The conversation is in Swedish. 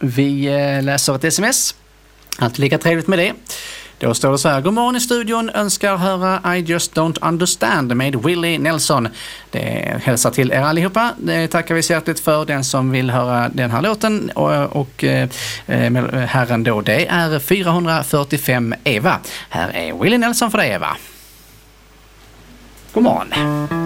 Vi läser ett sms. Allt lika trevligt med det. Då står det så här: god morgon i studion, önskar höra I Just Don't Understand med Willie Nelson. Det hälsar till er allihopa. Det tackar vi så hjärtligt för. Den som vill höra den här låten och herren då, det är 445 Eva. Här är Willie Nelson för dig, Eva. God morgon.